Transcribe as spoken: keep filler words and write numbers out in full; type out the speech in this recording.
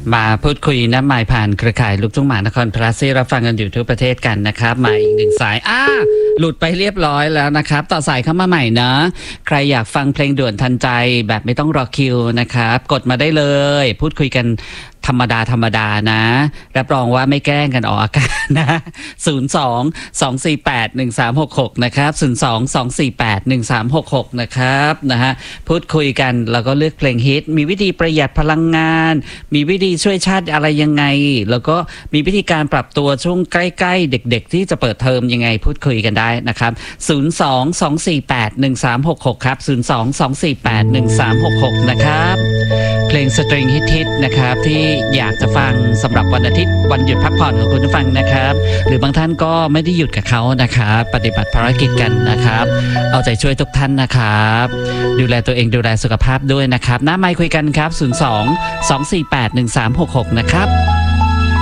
มาพูดคุยนะหมายผ่านเครือข่ายลูกทุ่งหมานครพลัสที่รับฟังกันอยู่ทุกประเทศกันนะครับมาอีกหนึ่งสายอ้าหลุดไปเรียบร้อยแล้วนะครับต่อสายเข้ามาใหม่นะใครอยากฟังเพลงด่วนทันใจแบบไม่ต้องรอคิวนะครับกดมาได้เลยพูดคุยกันธรรมดาธรรมดานะรับรองว่าไม่แกล้งกันออกอากาศนะศูนย์ สอง สอง สี่ แปด หนึ่ง สาม หก หกนะครับศูนย์ สอง สอง สี่ แปด หนึ่ง สาม หก หกนะครับนะฮะพูดคุยกันแล้วก็เลือกเพลงฮิตมีวิธีประหยัดพลังงานมีวิธีช่วยชาติอะไรยังไงแล้วก็มีวิธีการปรับตัวช่วงใกล้ๆเด็กๆที่จะเปิดเทอมยังไงพูดคุยกันได้นะครับศูนย์ สอง สอง สี่ แปด หนึ่ง สาม หก หกครับศูนย์ สอง สอง สี่ แปด หนึ่ง สาม หก หกนะครับเพลงสตริงฮิตๆนะครับที่อยากจะฟังสำหรับวันอาทิตย์วันหยุดพักผ่อนของคุณผู้ฟังนะครับหรือบางท่านก็ไม่ได้หยุดกับเขานะครับปฏิบัติภารกิจกันนะครับเอาใจช่วยทุกท่านนะครับดูแลตัวเองดูแลสุขภาพด้วยนะครับหน้าไมค์คุยกันครับศูนย์ สอง สอง สี่ แปด หนึ่ง สาม หก หกนะครับ